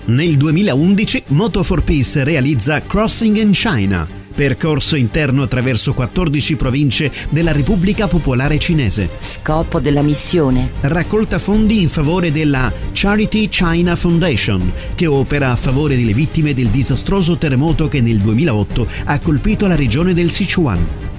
Nel 2011 Moto4Peace realizza Crossing in China, percorso interno attraverso 14 province della Repubblica Popolare Cinese. Scopo della missione: raccolta fondi in favore della Charity China Foundation, che opera a favore delle vittime del disastroso terremoto che nel 2008 ha colpito la regione del Sichuan.